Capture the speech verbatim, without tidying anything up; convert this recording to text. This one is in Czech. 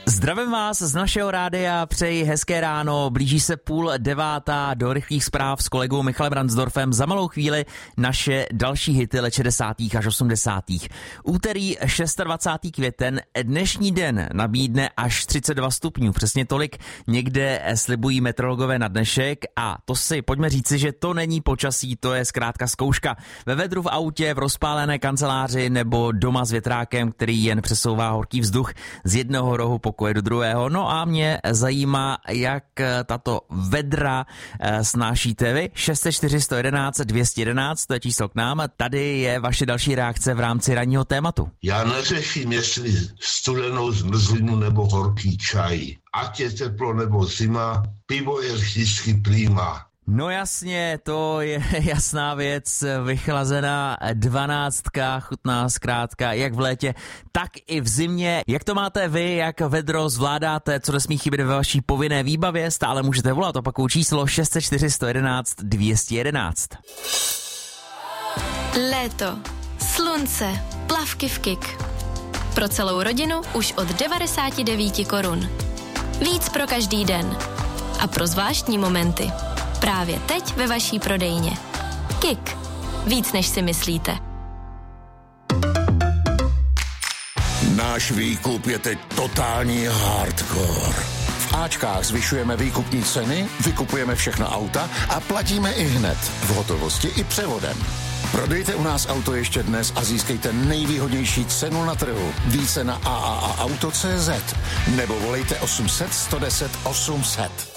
Zdravím vás z našeho rádia, přeji hezké ráno, blíží se půl devátá, do rychlých zpráv s kolegou Michalem Ransdorfem. Za malou chvíli naše další hity let šedesátých až osmdesátých. Úterý dvacátého šestého květen, dnešní den nabídne až třicet dva stupňů, přesně tolik někde slibují meteorologové na dnešek a to si pojďme říci, že to není počasí, to je zkrátka zkouška. Ve vedru v autě, v rozpálené kanceláři nebo doma s větrákem, který jen přesouvá horký vzduch z jednoho rohu pokoje do druhého. No a mě zajímá, jak tato vedra snášíte vy. šest set čtyři sto jedenáct dvě stě jedenáct, to je číslo k nám. Tady je vaše další reakce v rámci ranního tématu. Já neřeším, jestli studenou zmrzlinu nebo horký čaj. Ať je teplo nebo zima, pivo je vždycky prima. No jasně, to je jasná věc, vychlazená dvanáctka, chutná zkrátka jak v létě, tak i v zimě. Jak to máte vy, jak vedro zvládáte, co nesmí chybět ve vaší povinné výbavě, stále můžete volat, opakuju číslo šest set čtyři sto jedenáct dvě stě jedenáct. Léto, slunce, plavky v Kik. Pro celou rodinu už od devadesát devět korun. Víc pro každý den. A pro zvláštní momenty. Právě teď ve vaší prodejně. Kik. Víc než si myslíte. Náš výkup je teď totální hardcore. V Ačkách zvyšujeme výkupní ceny, vykupujeme všechna auta a platíme i hned. V hotovosti i převodem. Prodejte u nás auto ještě dnes a získejte nejvýhodnější cenu na trhu. Více na a a a auto tečka cé zet nebo volejte osm set sto deset osm set.